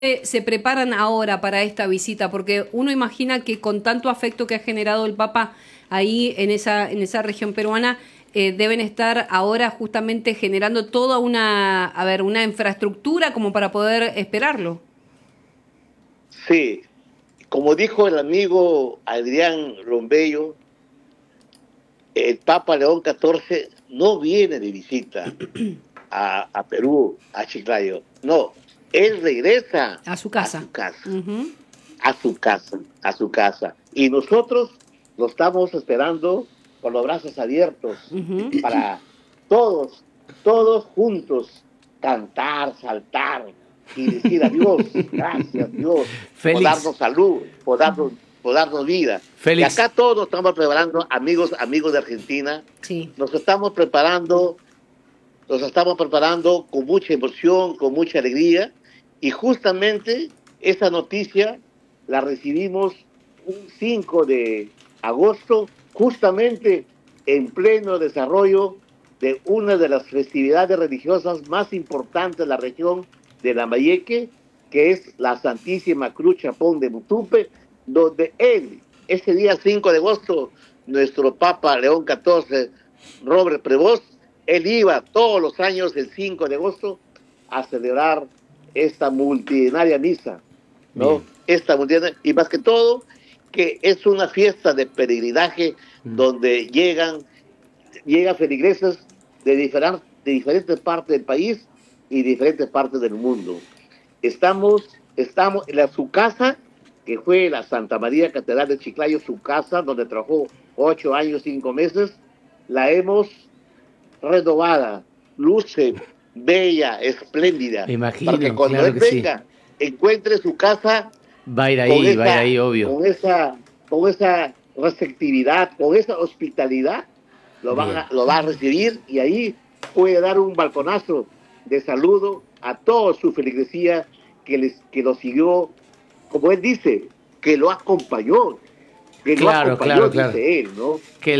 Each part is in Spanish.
se preparan ahora para esta visita? Porque uno imagina que con tanto afecto que ha generado el Papa ahí en esa región peruana, deben estar ahora justamente generando toda una infraestructura como para poder esperarlo. Sí, como dijo el amigo Adrián Rombello, el Papa León XIV no viene de visita a Perú, a Chiclayo. No, él regresa a su casa. A su casa. Uh-huh. A su casa. Y nosotros lo estamos esperando con los brazos abiertos para todos juntos cantar, saltar y decir a Dios, gracias Dios, Félix, por darnos salud, por darnos vida. Félix. Y acá todos estamos preparando, amigos de Argentina, sí. nos estamos preparando con mucha emoción, con mucha alegría, y justamente esa noticia la recibimos un 5 de agosto, justamente en pleno desarrollo de una de las festividades religiosas más importantes de la región de Lambayeque, que es la Santísima Cruz Chapón de Mutupe, donde ese día 5 de agosto, nuestro Papa León XIV, Robert Prevost, él iba todos los años el 5 de agosto a celebrar esta multitudinaria misa, ¿no? Esta multitudinaria, y más que todo, que es una fiesta de peregrinaje donde llegan feligreses de diferentes partes del país y diferentes partes del mundo. Estamos en su casa, que fue la Santa María Catedral de Chiclayo, su casa, donde trabajó 8 años, 5 meses, la hemos renovada, luce bella, espléndida. Me imagino, para que cuando claro él que venga, encuentre su casa, va a ir ahí, obvio. Con esa receptividad, con esa hospitalidad, lo va a recibir, y ahí puede dar un balconazo de saludo a toda su feligresía que lo siguió, como él dice, que lo acompañó. Claro. Dice él, ¿no?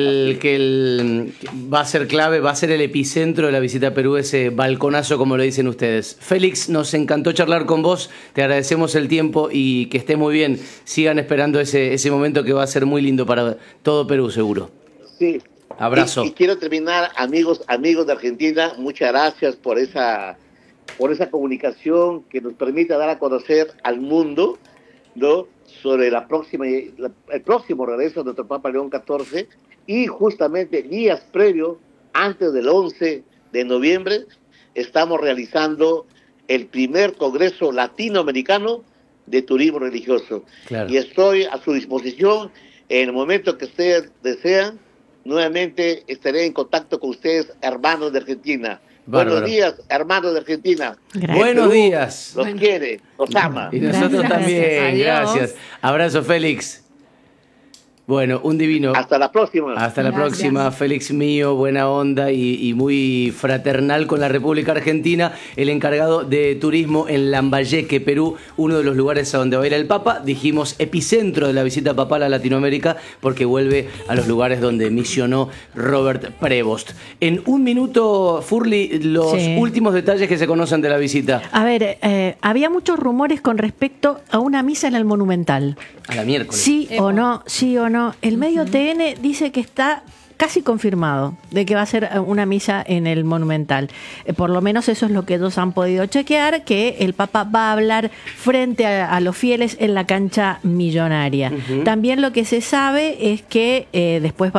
Que va a ser clave, va a ser el epicentro de la visita a Perú, ese balconazo, como lo dicen ustedes. Félix, nos encantó charlar con vos, te agradecemos el tiempo y que esté muy bien. Sigan esperando ese momento que va a ser muy lindo para todo Perú, seguro. Sí. Abrazo. Y quiero terminar, amigos de Argentina, muchas gracias por esa comunicación que nos permite dar a conocer al mundo, ¿no?, sobre el próximo regreso de nuestro Papa León XIV, y justamente días previos, antes del 11 de noviembre, estamos realizando el primer Congreso Latinoamericano de Turismo Religioso. Claro. Y estoy a su disposición en el momento que ustedes desean. Nuevamente estaré en contacto con ustedes, hermanos de Argentina. Bárbaro. Buenos días, hermanos de Argentina. Buenos días. Los quiere, los ama. Y nosotros también, Adiós. Gracias. Abrazo, Félix. Bueno, un divino. Hasta la próxima. Hasta la próxima, Félix mío, buena onda y muy fraternal con la República Argentina, el encargado de turismo en Lambayeque, Perú, uno de los lugares a donde va a ir el Papa. Dijimos epicentro de la visita papal a Latinoamérica, porque vuelve a los lugares donde misionó Robert Prevost. En un minuto, Furly, los últimos detalles que se conocen de la visita. A ver, había muchos rumores con respecto a una misa en el Monumental. A la miércoles. Sí o no. El medio TN dice que está casi confirmado de que va a ser una misa en el Monumental. Por lo menos eso es lo que ellos han podido chequear, que el Papa va a hablar frente a los fieles en la cancha millonaria. También lo que se sabe es que después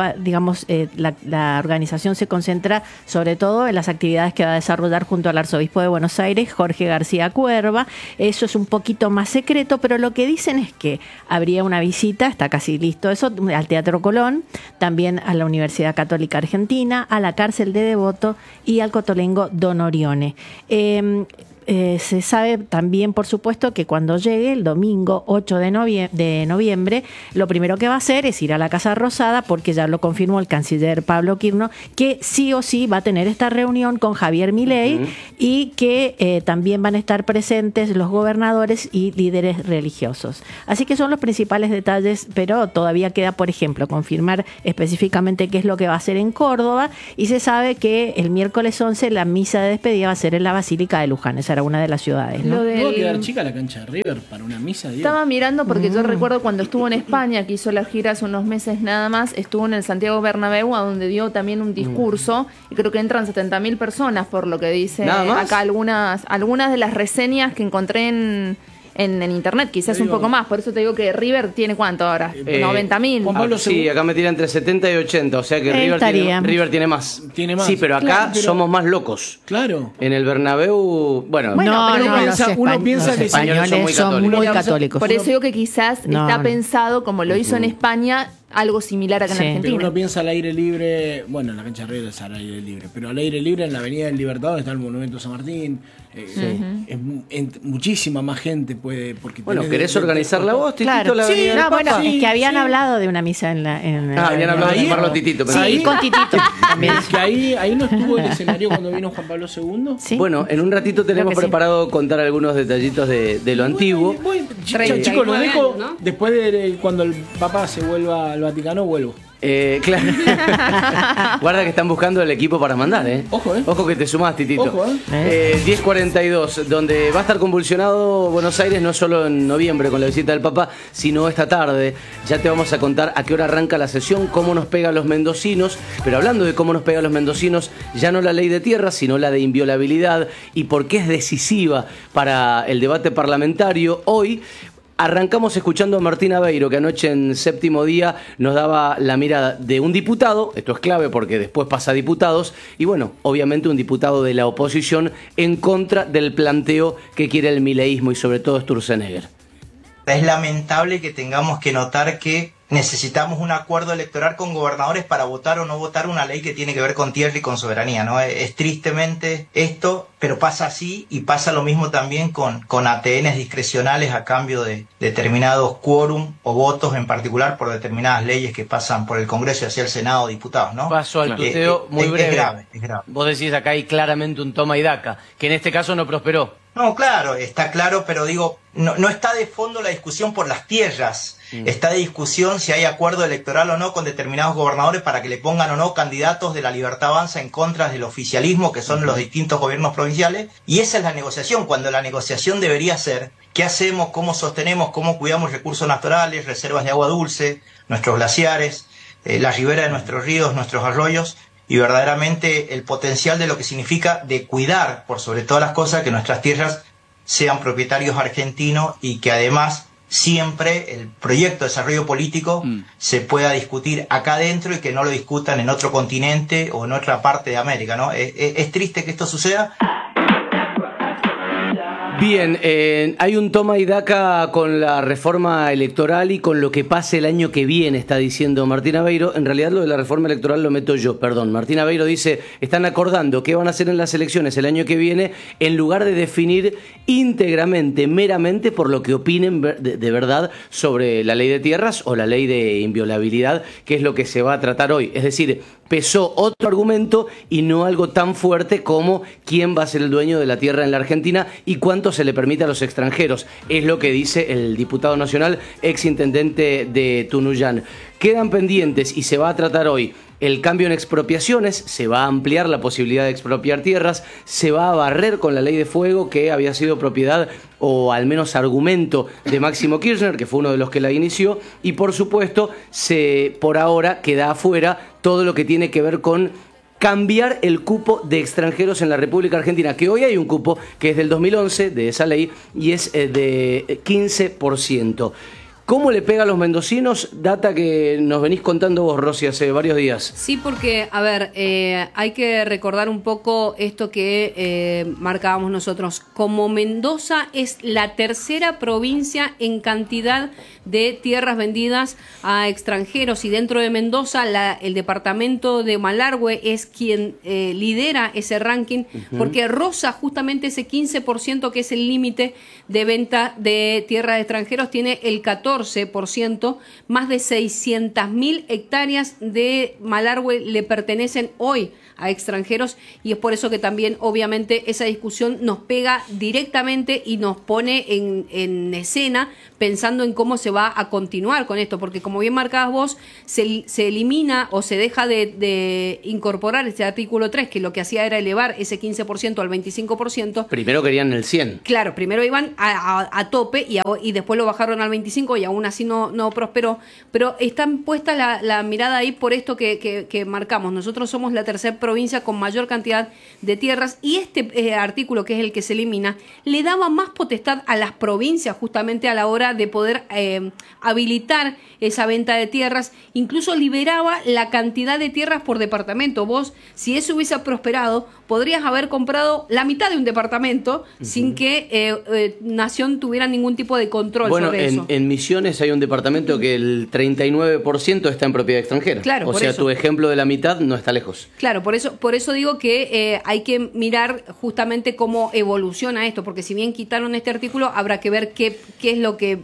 la organización se concentra sobre todo en las actividades que va a desarrollar junto al arzobispo de Buenos Aires, Jorge García Cuerva. Eso es un poquito más secreto, pero lo que dicen es que habría una visita, está casi listo eso, al Teatro Colón, también a la Universidad Católica Argentina, a la cárcel de Devoto y al Cotolengo Don Orione. Se sabe también, por supuesto, que cuando llegue el domingo 8 de noviembre, lo primero que va a hacer es ir a la Casa Rosada, porque ya lo confirmó el canciller Pablo Quirno, que sí o sí va a tener esta reunión con Javier Milei y que también van a estar presentes los gobernadores y líderes religiosos. Así que son los principales detalles, pero todavía queda, por ejemplo, confirmar específicamente qué es lo que va a hacer en Córdoba, y se sabe que el miércoles 11 la misa de despedida va a ser en la Basílica de Luján. Esa ser a una de las ciudades, ¿no? ¿Puedo quedar chica la cancha de River para una misa? Diego? Estaba mirando porque yo recuerdo cuando estuvo en España, que hizo la gira hace unos meses nada más, estuvo en el Santiago Bernabéu, a donde dio también un discurso, y creo que entran 70.000 personas, por lo que dice acá algunas de las reseñas que encontré en internet, quizás un poco más. Por eso te digo que River tiene ¿cuánto ahora? 90.000. Sí, acá me tira entre 70 y 80, o sea que River tiene más. Sí, pero acá somos más locos. Claro. En el Bernabéu, bueno. Uno piensa que los españoles son muy católicos. Por eso digo que quizás está pensado, como lo hizo en España, algo similar acá en Argentina. Pero uno piensa al aire libre, bueno, en la cancha de River es al aire libre, pero al aire libre en la Avenida del Libertador está el Monumento San Martín. Muchísima más gente puede. Porque ¿querés organizarla vos, Titito? Claro. La Avenida del Papa? Es que habían hablado de una misa en habían hablado de llamarlo Titito. Pero sí, con Titito también. Que ahí no estuvo el escenario cuando vino Juan Pablo II. ¿Sí? Bueno, en un ratito tenemos preparado contar algunos detallitos de lo antiguo. Chicos, lo dejo, ¿no? Después de cuando el Papa se vuelva al Vaticano, vuelvo. Claro. Guarda que están buscando el equipo para mandar, Ojo, Ojo que te sumás, Titito. Ojo, 10:42, donde va a estar convulsionado Buenos Aires no solo en noviembre con la visita del Papa, sino esta tarde. Ya te vamos a contar a qué hora arranca la sesión, cómo nos pega a los mendocinos. Pero hablando de cómo nos pega a los mendocinos, ya no la ley de tierras, sino la de inviolabilidad, y por qué es decisiva para el debate parlamentario. Hoy arrancamos escuchando a Martín Aveiro, que anoche en Séptimo Día nos daba la mirada de un diputado, esto es clave porque después pasa a diputados, y bueno, obviamente un diputado de la oposición en contra del planteo que quiere el mileísmo y sobre todo Sturzenegger. Es lamentable que tengamos que notar que necesitamos un acuerdo electoral con gobernadores para votar o no votar una ley que tiene que ver con tierra y con soberanía, ¿no? Es tristemente esto, pero pasa así, y pasa lo mismo también con ATNs discrecionales a cambio de determinados quórum o votos, en particular por determinadas leyes que pasan por el Congreso y hacia el Senado, diputados, ¿no? Paso al tuteo muy breve. Es grave. Vos decís acá hay claramente un toma y daca, que en este caso no prosperó. No, claro, está claro, pero digo, no está de fondo la discusión por las tierras. Está de discusión si hay acuerdo electoral o no con determinados gobernadores para que le pongan o no candidatos de la Libertad Avanza en contra del oficialismo, que son los distintos gobiernos provinciales. Y esa es la negociación, cuando la negociación debería ser qué hacemos, cómo sostenemos, cómo cuidamos recursos naturales, reservas de agua dulce, nuestros glaciares, la ribera de nuestros ríos, nuestros arroyos, y verdaderamente el potencial de lo que significa de cuidar, por sobre todas las cosas, que nuestras tierras sean propietarios argentinos, y que además siempre el proyecto de desarrollo político se pueda discutir acá adentro y que no lo discutan en otro continente o en otra parte de América, ¿no? Es triste que esto suceda. Bien, hay un toma y daca con la reforma electoral y con lo que pase el año que viene, está diciendo Martín Aveiro. En realidad lo de la reforma electoral lo meto yo, perdón. Martín Aveiro dice, están acordando qué van a hacer en las elecciones el año que viene, en lugar de definir íntegramente, meramente por lo que opinen de verdad sobre la ley de tierras o la ley de inviolabilidad, que es lo que se va a tratar hoy. Es decir, pesó otro argumento y no algo tan fuerte como quién va a ser el dueño de la tierra en la Argentina y cuánto se le permite a los extranjeros. Es lo que dice el diputado nacional, exintendente de Tunuyán. Quedan pendientes y se va a tratar hoy el cambio en expropiaciones, se va a ampliar la posibilidad de expropiar tierras, se va a barrer con la ley de fuego que había sido propiedad o al menos argumento de Máximo Kirchner, que fue uno de los que la inició, y por supuesto por ahora queda afuera todo lo que tiene que ver con cambiar el cupo de extranjeros en la República Argentina, que hoy hay un cupo que es del 2011, de esa ley, y es de 15%. ¿Cómo le pega a los mendocinos? Data que nos venís contando vos, Rosy, hace varios días. Sí, porque, a ver, hay que recordar un poco esto que marcábamos nosotros. Como Mendoza es la tercera provincia en cantidad de tierras vendidas a extranjeros, y dentro de Mendoza el departamento de Malargüe es quien lidera ese ranking, porque roza justamente ese 15% que es el límite de venta de tierras de extranjeros, tiene el 14%. 14%, más de 600.000 hectáreas de Malargüe le pertenecen hoy a extranjeros, y es por eso que también obviamente esa discusión nos pega directamente y nos pone en escena pensando en cómo se va a continuar con esto, porque como bien marcabas vos, se elimina o se deja de incorporar este artículo 3, que lo que hacía era elevar ese 15% al 25%. Primero querían el 100. Claro, primero iban a tope y después lo bajaron al 25 y aún así no prosperó, pero está puesta la mirada ahí por esto que marcamos. Nosotros somos la tercera provincia con mayor cantidad de tierras, y este artículo, que es el que se elimina, le daba más potestad a las provincias justamente a la hora de poder habilitar esa venta de tierras, incluso liberaba la cantidad de tierras por departamento. Vos, si eso hubiese prosperado, podrías haber comprado la mitad de un departamento sin que Nación tuviera ningún tipo de control sobre eso. En Misiones hay un departamento que el 39% está en propiedad extranjera. Claro, o sea, tu ejemplo de la mitad no está lejos. Claro, por eso digo que hay que mirar justamente cómo evoluciona esto, porque si bien quitaron este artículo, habrá que ver qué es lo que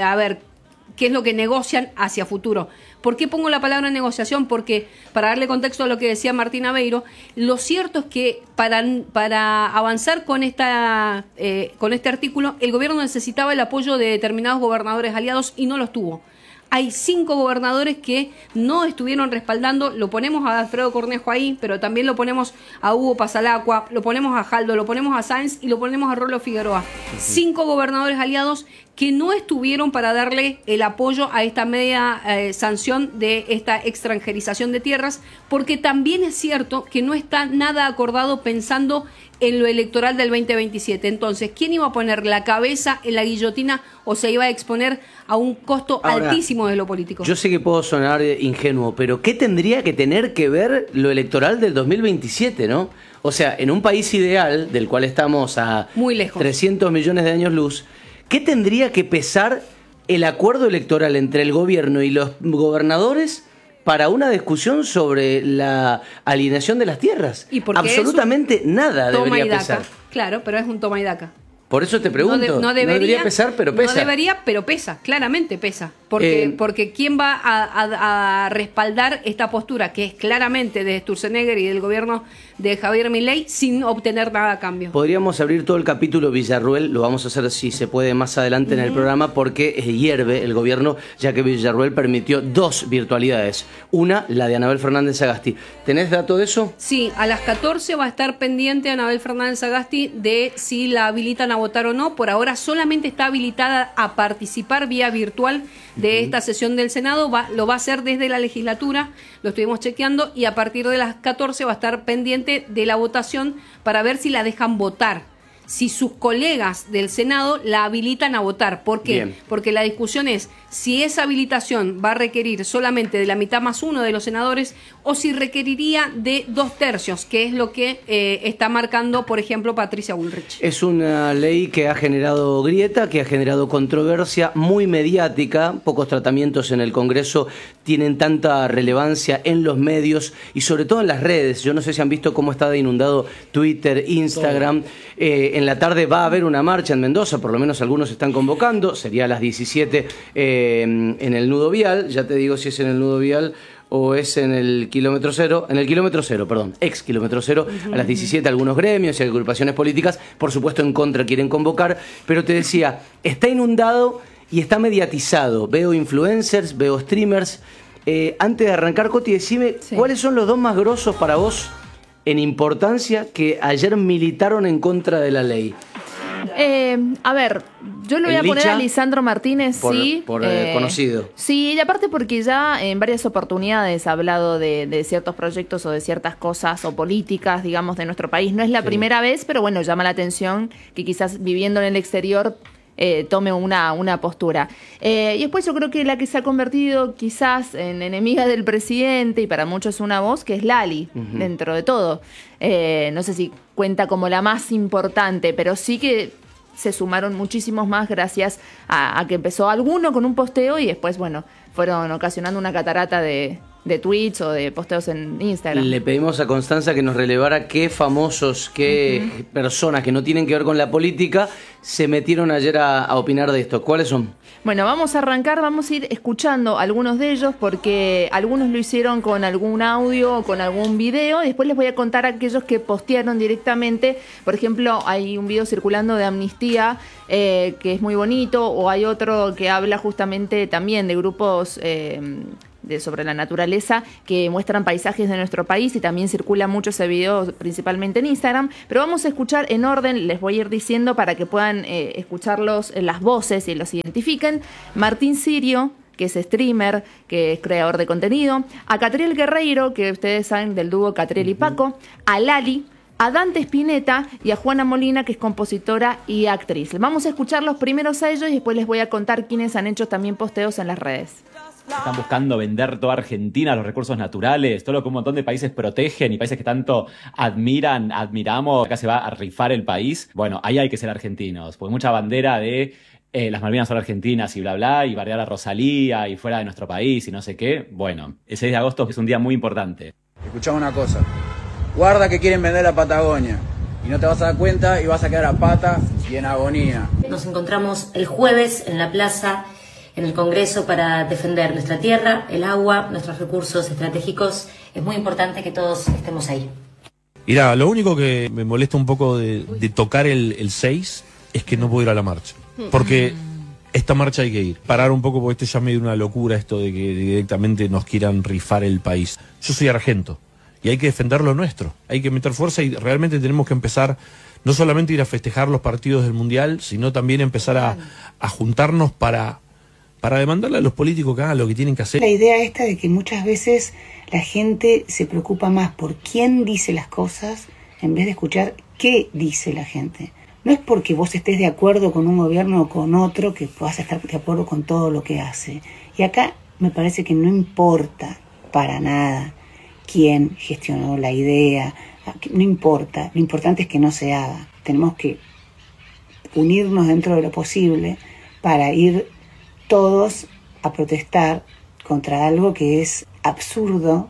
negocian hacia futuro. ¿Por qué pongo la palabra negociación? Porque, para darle contexto a lo que decía Martín Aveiro, lo cierto es que para avanzar con este artículo, el gobierno necesitaba el apoyo de determinados gobernadores aliados y no los tuvo. Hay 5 gobernadores que no estuvieron respaldando. Lo ponemos a Alfredo Cornejo ahí, pero también lo ponemos a Hugo Pasalacqua, lo ponemos a Jaldo, lo ponemos a Sáenz y lo ponemos a Rolo Figueroa. 5 gobernadores aliados que no estuvieron para darle el apoyo a esta media sanción de esta extranjerización de tierras, porque también es cierto que no está nada acordado pensando en lo electoral del 2027. Entonces, ¿quién iba a poner la cabeza en la guillotina o se iba a exponer a un costo altísimo de lo político? Yo sé que puedo sonar ingenuo, pero ¿qué tendría que tener que ver lo electoral del 2027, no? O sea, en un país ideal, del cual estamos a muy lejos, 300 millones de años luz, ¿qué tendría que pesar el acuerdo electoral entre el gobierno y los gobernadores para una discusión sobre la alineación de las tierras? Absolutamente nada debería pesar. Claro, pero es un toma y daca. Por eso te pregunto, no debería pesar, pero pesa. No debería, pero pesa, claramente pesa. Porque ¿quién va a respaldar esta postura que es claramente de Sturzenegger y del gobierno de Javier Milei sin obtener nada a cambio? Podríamos abrir todo el capítulo Villarruel, lo vamos a hacer si se puede más adelante en el programa, porque hierve el gobierno, ya que Villarruel permitió 2 virtualidades. Una, la de Anabel Fernández Sagasti. ¿Tenés dato de eso? Sí, a las 14 va a estar pendiente Anabel Fernández Sagasti de si la habilitan a votar o no. Por ahora solamente está habilitada a participar vía virtual de esta sesión del Senado. Lo va a hacer desde la legislatura, lo estuvimos chequeando, y a partir de las 14 va a estar pendiente de la votación para ver si la dejan votar, si sus colegas del Senado la habilitan a votar. ¿Por qué? Bien. Porque la discusión es si esa habilitación va a requerir solamente de la mitad más 1 de los senadores o si requeriría de 2/3, que es lo que está marcando, por ejemplo, Patricia Bullrich. Es una ley que ha generado grieta, que ha generado controversia, muy mediática. Pocos tratamientos en el Congreso tienen tanta relevancia en los medios y sobre todo en las redes. Yo no sé si han visto cómo está inundado Twitter, Instagram. En la tarde va a haber una marcha en Mendoza, por lo menos algunos están convocando, sería a las 17 en el nudo vial. Ya te digo si es en el nudo vial o es en el kilómetro cero, ex kilómetro cero, a las 17 algunos gremios y agrupaciones políticas, por supuesto en contra quieren convocar, pero te decía, está inundado y está mediatizado. Veo influencers, veo streamers. Antes de arrancar, Coti, decime, ¿cuáles son los 2 más grosos para vos en importancia que ayer militaron en contra de la ley? A ver, yo lo voy a poner a Lisandro Martínez, conocido. Sí, y aparte porque ya en varias oportunidades ha hablado de ciertos proyectos o de ciertas cosas o políticas, digamos, de nuestro país. No es la primera vez, pero bueno, llama la atención que quizás viviendo en el exterior tome una postura. Y después yo creo que la que se ha convertido quizás en enemiga del presidente, y para muchos una voz, que es Lali, dentro de todo. No sé si cuenta como la más importante, pero sí que se sumaron muchísimos más gracias a que empezó alguno con un posteo y después, bueno, fueron ocasionando una catarata de de tweets o de posteos en Instagram. Le pedimos a Constanza que nos relevara qué famosos, qué personas que no tienen que ver con la política se metieron ayer a opinar de esto. ¿Cuáles son? Bueno, vamos a arrancar, vamos a ir escuchando algunos de ellos porque algunos lo hicieron con algún audio o con algún video. Después les voy a contar a aquellos que postearon directamente. Por ejemplo, hay un video circulando de Amnistía que es muy bonito, o hay otro que habla justamente también de grupos sobre la naturaleza que muestran paisajes de nuestro país, y también circula mucho ese video principalmente en Instagram. Pero vamos a escuchar en orden, les voy a ir diciendo para que puedan escucharlos las voces y los identifiquen. Martín Sirio, que es streamer, que es creador de contenido; a Catriel Guerreiro, que ustedes saben del dúo Catriel y Paco; a Lali; a Dante Spinetta y a Juana Molina, que es compositora y actriz. Vamos a escuchar los primeros a ellos y después les voy a contar quiénes han hecho también posteos en las redes. Están buscando vender toda Argentina, los recursos naturales, todo lo que un montón de países protegen y países que tanto admiramos. Acá se va a rifar el país. Bueno, ahí hay que ser argentinos, porque mucha bandera de las Malvinas son argentinas y bla bla, y bardear a Rosalía y fuera de nuestro país y no sé qué. Bueno, el 6 de agosto es un día muy importante. Escuchame una cosa, guarda que quieren vender la Patagonia y no te vas a dar cuenta y vas a quedar a pata y en agonía. Nos encontramos el jueves en la plaza, en el Congreso, para defender nuestra tierra, el agua, nuestros recursos estratégicos. Es muy importante que todos estemos ahí. Mira, lo único que me molesta un poco de tocar el 6 es que no puedo ir a la marcha. Porque esta marcha hay que ir. Parar un poco, porque ya medio una locura esto de que directamente nos quieran rifar el país. Yo soy argento y hay que defender lo nuestro. Hay que meter fuerza y realmente tenemos que empezar, no solamente ir a festejar los partidos del Mundial, sino también empezar a juntarnos para demandarle a los políticos que hagan lo que tienen que hacer. La idea esta de que muchas veces la gente se preocupa más por quién dice las cosas en vez de escuchar qué dice la gente. No es porque vos estés de acuerdo con un gobierno o con otro que puedas estar de acuerdo con todo lo que hace. Y acá me parece que no importa para nada quién gestionó la idea, no importa, lo importante es que no se haga. Tenemos que unirnos dentro de lo posible para ir todos a protestar contra algo que es absurdo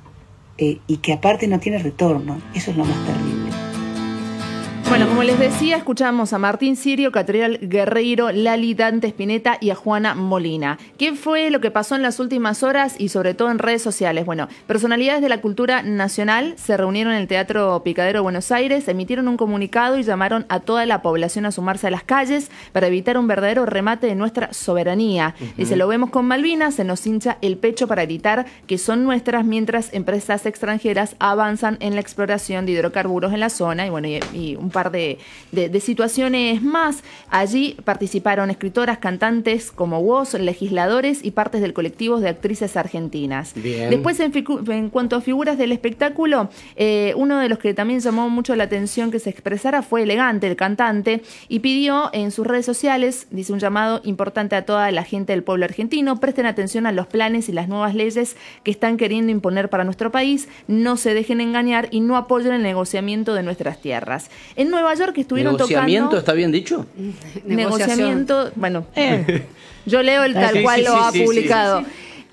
y que aparte no tiene retorno. Eso es lo más terrible. Bueno, como les decía, escuchamos a Martín Sirio, Catriel Guerreiro, Lali, Dante Spinetta y a Juana Molina. ¿Qué fue lo que pasó en las últimas horas y sobre todo en redes sociales? Bueno, personalidades de la cultura nacional se reunieron en el Teatro Picadero de Buenos Aires, emitieron un comunicado y llamaron a toda la población a sumarse a las calles para evitar un verdadero remate de nuestra soberanía. Dice, lo vemos con Malvinas, se nos hincha el pecho para gritar que son nuestras, mientras empresas extranjeras avanzan en la exploración de hidrocarburos en la zona. Y bueno, y un par de situaciones más. Allí participaron escritoras, cantantes como vos, legisladores y partes del colectivo de actrices argentinas. Bien. Después, en cuanto a figuras del espectáculo, uno de los que también llamó mucho la atención que se expresara fue Elegante, el cantante, y pidió en sus redes sociales, dice, un llamado importante a toda la gente del pueblo argentino: presten atención a los planes y las nuevas leyes que están queriendo imponer para nuestro país, no se dejen engañar y no apoyen el negociamiento de nuestras tierras. En Nueva York estuvieron ¿Negociamiento tocando... está bien dicho? Negociamiento, bueno, yo leo el tal cual lo ha publicado.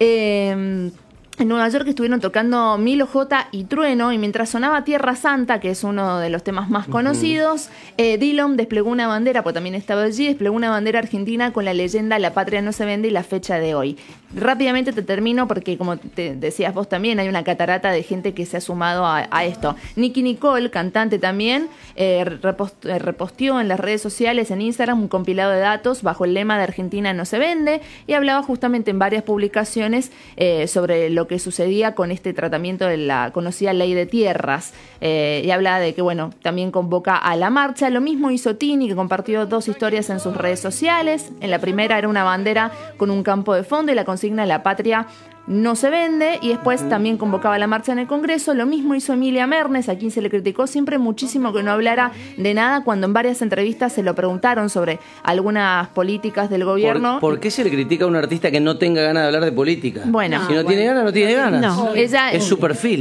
En Nueva York estuvieron tocando Milo J y Trueno, y mientras sonaba Tierra Santa, que es uno de los temas más conocidos, Dillon desplegó una bandera, pues también estaba allí, desplegó una bandera argentina con la leyenda "La patria no se vende" y la fecha de hoy. Rápidamente te termino porque, como te decías vos también, hay una catarata de gente que se ha sumado a esto. Nicki Nicole, cantante también, reposteó en las redes sociales, en Instagram, un compilado de datos bajo el lema de "Argentina no se vende", y hablaba justamente en varias publicaciones sobre lo que sucedía con este tratamiento de la conocida ley de tierras, y hablaba de que, bueno, también convoca a la marcha. Lo mismo hizo Tini, que compartió 2 historias en sus redes sociales. En la primera era una bandera con un campo de fondo y la consigna "La patria no se vende", y después también convocaba la marcha en el Congreso. Lo mismo hizo Emilia Mernes, a quien se le criticó siempre muchísimo que no hablara de nada, cuando en varias entrevistas se lo preguntaron sobre algunas políticas del gobierno. ¿Por qué se le critica a un artista que no tenga ganas de hablar de política? Bueno, si no tiene ganas, no tiene ganas. No, ella es su perfil.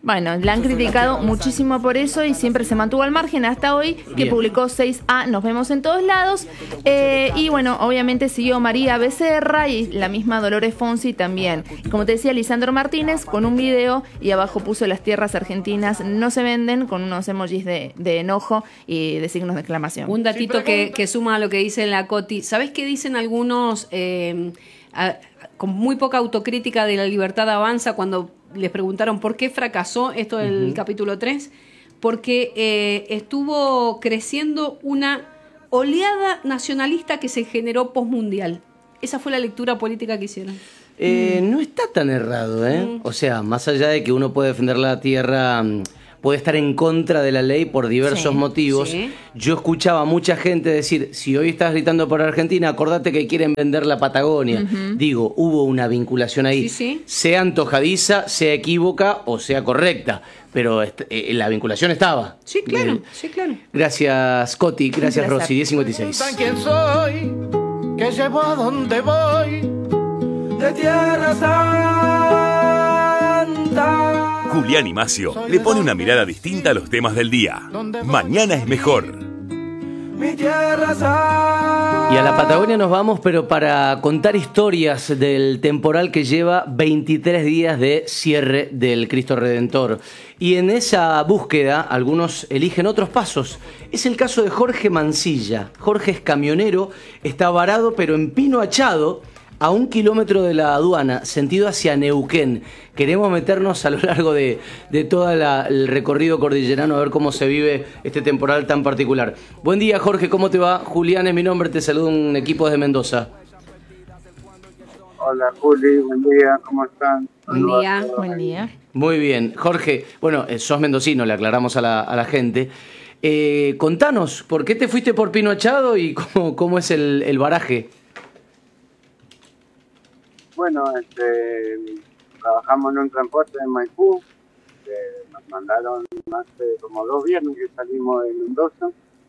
Bueno, la han criticado muchísimo por eso y siempre se mantuvo al margen hasta hoy, que Bien. publicó 6A, nos vemos en todos lados. Y bueno, obviamente siguió María Becerra y la misma Dolores Fonsi también. Como te decía, Lisandro Martínez con un video y abajo puso las tierras argentinas no se venden con unos emojis de enojo y de signos de exclamación. Un datito que suma a lo que dice la Coti. ¿Sabés qué dicen algunos con muy poca autocrítica de la Libertad Avanza cuando les preguntaron por qué fracasó esto del capítulo 3? Porque estuvo creciendo una oleada nacionalista que se generó postmundial. Esa fue la lectura política que hicieron. No está tan errado, ¿eh? O sea, más allá de que uno puede defender la tierra, puede estar en contra de la ley por diversos motivos. Sí. Yo escuchaba a mucha gente decir, si hoy estás gritando por Argentina, acordate que quieren vender la Patagonia. Digo, hubo una vinculación ahí. Sí. Sea antojadiza, sea equívoca o sea correcta. Pero la vinculación estaba. Sí, claro, sí, claro. Gracias, Coti. Gracias, Rosy. 10:56. ¿Quién soy? ¿Qué llevo a dónde voy? De Tierra Santa. Julián y Macio le pone una mirada distinta a los temas del día. Mañana es mejor. Mi Tierra Santa. Y a la Patagonia nos vamos, pero para contar historias del temporal que lleva 23 días de cierre del Cristo Redentor. Y en esa búsqueda, algunos eligen otros pasos. Es el caso de Jorge Mancilla. Jorge es camionero, está varado, pero en Pino Achado, a 1 kilómetro de la aduana, sentido hacia Neuquén. Queremos meternos a lo largo de todo el recorrido cordillerano a ver cómo se vive este temporal tan particular. Buen día, Jorge, ¿cómo te va? Julián es mi nombre, te saluda un equipo desde Mendoza. Hola, Juli, buen día, ¿cómo están? Buen día. Buen día. Muy bien. Jorge, bueno, sos mendocino, le aclaramos a la gente. Contanos, ¿por qué te fuiste por Pino Achado y cómo es el baraje? Bueno, trabajamos en un transporte en Maipú, nos mandaron hace como 2 viernes que salimos de Mendoza,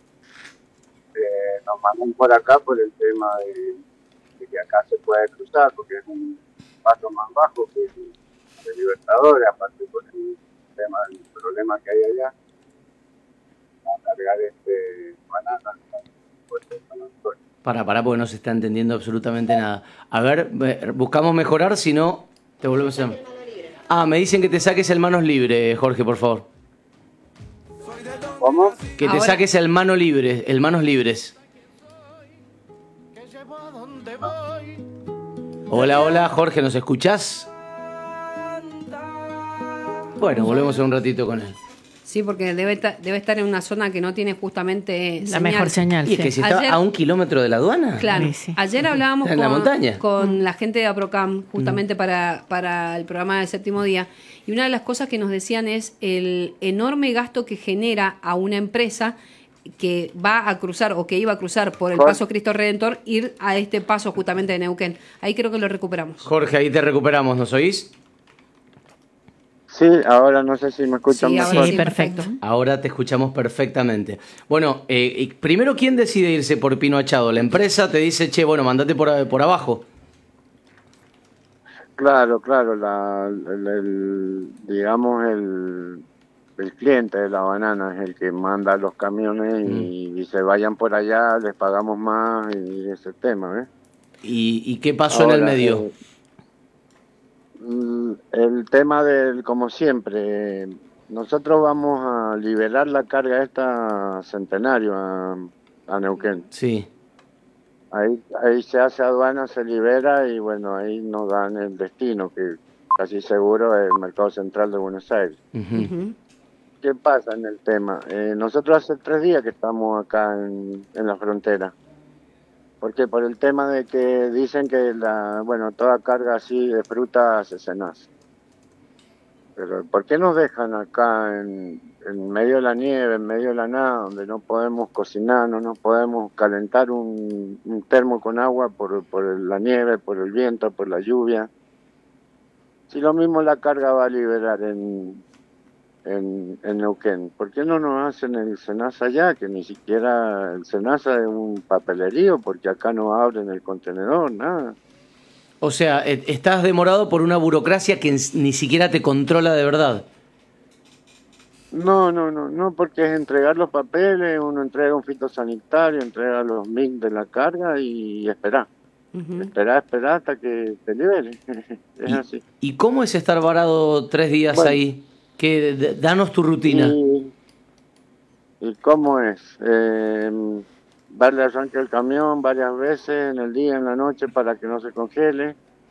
nos mandan por acá por el tema de que acá se puede cruzar, porque es un paso más bajo que el Libertadores, aparte por el tema del problema que hay allá, a cargar bananas por el transporte. Pará, porque no se está entendiendo absolutamente nada. A ver, buscamos mejorar, si no, te volvemos a... me dicen que te saques el manos libre, Jorge, por favor. ¿Cómo? Que te saques el manos libres. Hola, Jorge, ¿nos escuchás? Bueno, volvemos en un ratito con él. Sí, porque debe estar en una zona que no tiene justamente la mejor señal. Y es que si está a 1 kilómetro de la aduana. Claro. Sí. Ayer hablábamos en la montaña. con la gente de APROCAM, justamente para el programa del séptimo día, y una de las cosas que nos decían es el enorme gasto que genera a una empresa que va a cruzar o que iba a cruzar por el paso Cristo Redentor, ir a este paso justamente de Neuquén. Ahí creo que lo recuperamos. Jorge, ahí te recuperamos, ¿nos oís? Sí, ahora no sé si me escuchan mejor. Sí, perfecto. Ahora te escuchamos perfectamente. Bueno, primero, ¿quién decide irse por Pino Achado? ¿La empresa te dice, che, bueno, mandate por abajo? Claro, digamos el cliente de la banana es el que manda los camiones y dice, vayan por allá, les pagamos más y ese tema, ¿ves? ¿Y qué pasó ahora, en el medio? El tema como siempre, nosotros vamos a liberar la carga esta Centenario a Neuquén. Sí. Ahí se hace aduana, se libera y bueno, ahí nos dan el destino, que casi seguro es el mercado central de Buenos Aires. ¿Qué pasa en el tema? Nosotros hace 3 días que estamos acá en la frontera. ¿Por qué? Por el tema de que dicen que toda carga así de fruta se cenaza. Pero ¿por qué nos dejan acá en medio de la nieve, en medio de la nada, donde no podemos cocinar, no nos podemos calentar un termo con agua por la nieve, por el viento, por la lluvia? Si lo mismo la carga va a liberar en Neuquén, ¿por qué no nos hacen el SENASA allá? Que ni siquiera el SENASA es un papelerío, porque acá no abren el contenedor, nada. O sea, estás demorado por una burocracia que ni siquiera te controla de verdad. No, porque es entregar los papeles, uno entrega un fitosanitario, entrega los MIC de la carga y esperar. Esperar hasta que te libere. Es así. ¿Y cómo es estar varado 3 días ahí? Danos tu rutina. ¿Y cómo es? Darle arranque al camión varias veces en el día, en la noche, para que no se congele.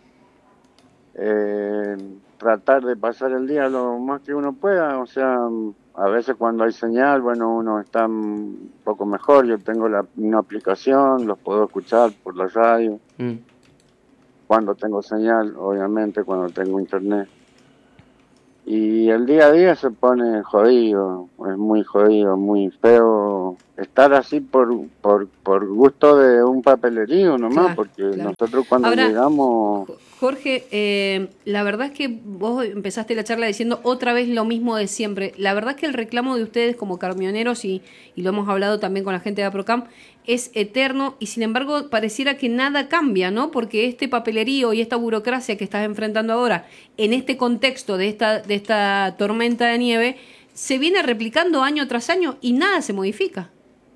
Tratar de pasar el día lo más que uno pueda, o sea, a veces cuando hay señal, bueno, uno está un poco mejor. Yo tengo una aplicación, los puedo escuchar por la radio. Cuando tengo señal, obviamente, cuando tengo internet. Y el día a día se pone jodido, es muy jodido, muy feo estar así por gusto de un papelerío nomás, porque nosotros cuando llegamos... Jorge, la verdad es que vos empezaste la charla diciendo otra vez lo mismo de siempre. La verdad es que el reclamo de ustedes como camioneros, y lo hemos hablado también con la gente de APROCAM, es eterno y sin embargo pareciera que nada cambia, ¿no? Porque este papelerío y esta burocracia que estás enfrentando ahora, en este contexto de esta tormenta de nieve, se viene replicando año tras año y nada se modifica.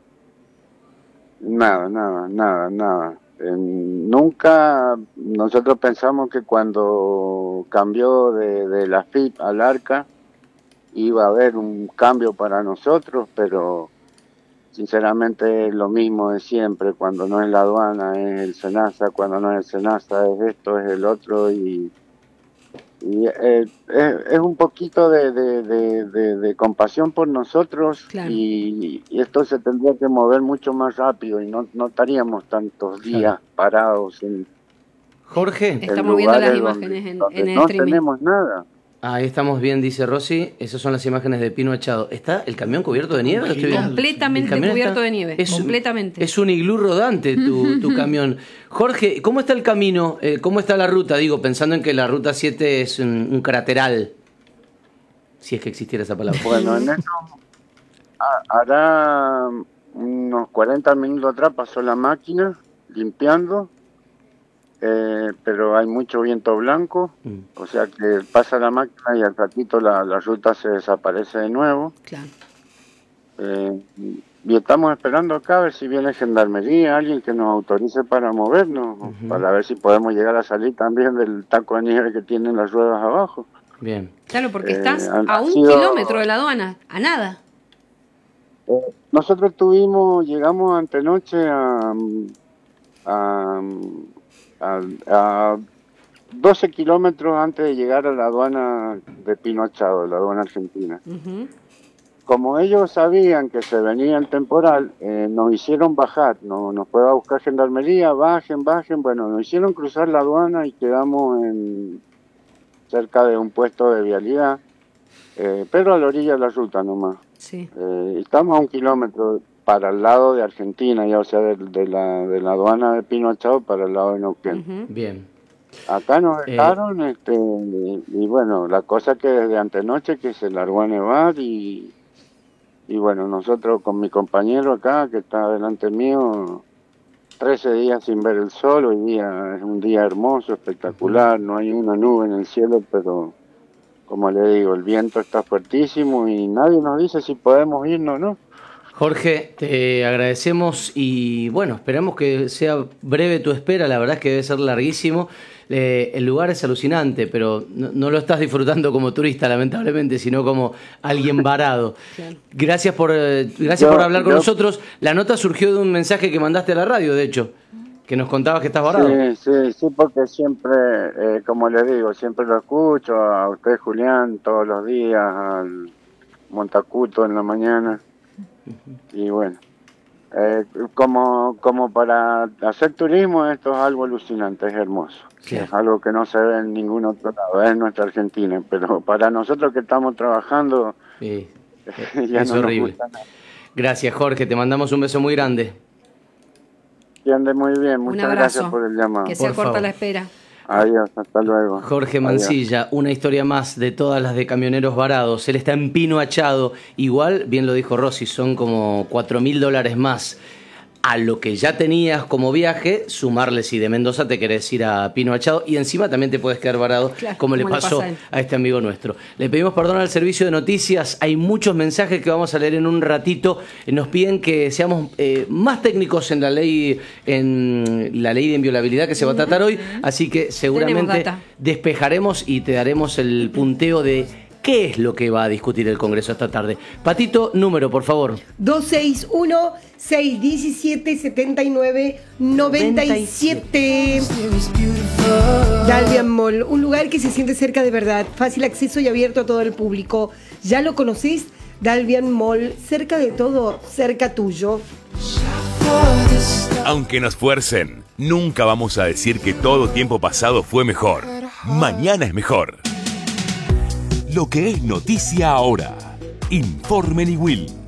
Nada. Nunca nosotros pensamos que cuando cambió de la FIP al ARCA iba a haber un cambio para nosotros, pero sinceramente es lo mismo de siempre. Cuando no es la aduana es el SENASA, cuando no es el SENASA es esto, es el otro, y es un poquito de compasión por nosotros, y esto se tendría que mover mucho más rápido y no estaríamos tantos días parados Jorge, estamos viendo las imágenes en el no streaming. Tenemos nada. Ahí estamos bien, dice Rosy. Esas son las imágenes de Pino Echado. ¿Está el camión cubierto de nieve? Completamente cubierto de nieve. Completamente. Es un iglú rodante tu camión. Jorge, ¿cómo está el camino? ¿Cómo está la ruta? Digo, pensando en que la ruta 7 es un crateral. Si es que existiera esa palabra. Bueno, en esto hará unos 40 minutos atrás pasó la máquina limpiando. Pero hay mucho viento blanco, o sea que pasa la máquina y al ratito la ruta se desaparece de nuevo. Y estamos esperando acá a ver si viene gendarmería, alguien que nos autorice para movernos, para ver si podemos llegar a salir también del taco de nieve que tienen las ruedas abajo. Bien. Claro, porque estás a 1 kilómetro de la aduana, a nada. Nosotros llegamos antenoche a 12 kilómetros antes de llegar a la aduana de Pino Echado, la aduana argentina. Como ellos sabían que se venía el temporal, nos hicieron bajar, nos fue a buscar gendarmería, bajen, bueno, nos hicieron cruzar la aduana y quedamos cerca de un puesto de vialidad, pero a la orilla de la ruta nomás. Estamos a 1 kilómetro para el lado de Argentina, ya, o sea, de la aduana de Pino Echado para el lado de Neuquén. Bien. Acá nos dejaron, y bueno, la cosa que desde antenoche que se largó a nevar, y bueno, nosotros con mi compañero acá, que está delante mío, 13 días sin ver el sol. Hoy día es un día hermoso, espectacular, no hay una nube en el cielo, pero como le digo, el viento está fuertísimo y nadie nos dice si podemos irnos o no. Jorge, te agradecemos y bueno, esperamos que sea breve tu espera, la verdad es que debe ser larguísimo. El lugar es alucinante, pero no lo estás disfrutando como turista, lamentablemente, sino como alguien varado. Gracias por hablar con nosotros. La nota surgió de un mensaje que mandaste a la radio, de hecho, que nos contabas que estás varado. Sí, porque siempre, como les digo, siempre lo escucho, a usted, Julián, todos los días, al Montacuto en la mañana. Y bueno, como para hacer turismo, esto es algo alucinante, es hermoso. Es algo que no se ve en ningún otro lado, es nuestra Argentina, pero para nosotros que estamos trabajando, ya es no horrible. Nos gusta nada. Gracias, Jorge, te mandamos un beso muy grande. Que ande muy bien, muchas gracias por el llamado. Que sea corta la espera. Adiós, hasta luego. Jorge Mancilla, una historia más de todas las de camioneros varados. Él está en Pino Echado. Igual, bien lo dijo Rosy, son como $4.000 más. a lo que ya tenías como viaje, sumarle si de Mendoza te querés ir a Pino Machado y encima también te puedes quedar varado, claro, como le pasó a este amigo nuestro. Le pedimos perdón al servicio de noticias, hay muchos mensajes que vamos a leer en un ratito. Nos piden que seamos más técnicos en la ley de inviolabilidad que se va a tratar hoy, así que seguramente despejaremos y te daremos el punteo de qué es lo que va a discutir el Congreso esta tarde. Patito, número, por favor. 261-617-7997. Dalvian Mall, un lugar que se siente cerca de verdad, fácil acceso y abierto a todo el público. ¿Ya lo conocés? Dalvian Mall, cerca de todo, cerca tuyo. Aunque nos fuercen, nunca vamos a decir que todo tiempo pasado fue mejor. Mañana es mejor. Lo que es noticia ahora. Informe Niwil.